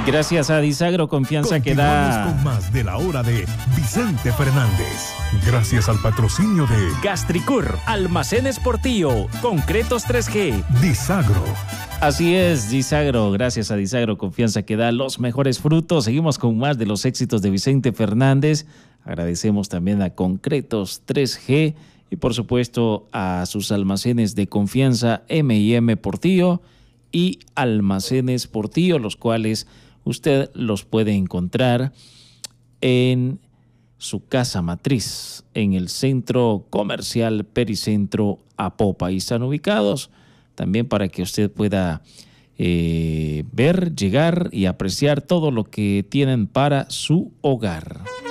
Gracias a Disagro, confianza que da. Continuamos con más de la hora de Vicente Fernández. Gracias al patrocinio de Gastricur, Almacenes Portillo, Concretos 3G. Disagro. Así es, Disagro, gracias a Disagro, confianza que da los mejores frutos. Seguimos con más de los éxitos de Vicente Fernández. Agradecemos también a Concretos 3G y por supuesto a sus almacenes de confianza M&M Portillo y Almacenes Portillo, los cuales usted los puede encontrar en su casa matriz, en el Centro Comercial Pericentro Apopa. Y están ubicados también para que usted pueda ver, llegar y apreciar todo lo que tienen para su hogar.